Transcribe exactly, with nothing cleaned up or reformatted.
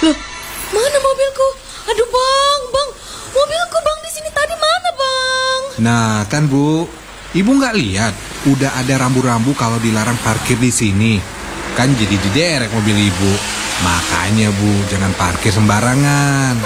Loh, mana mobilku? Aduh bang, bang, mobilku bang di sini tadi mana bang? Nah kan Bu, Ibu nggak lihat udah ada rambu-rambu kalau dilarang parkir di sini. Kan jadi diderek mobil Ibu. Makanya Bu, jangan parkir sembarangan.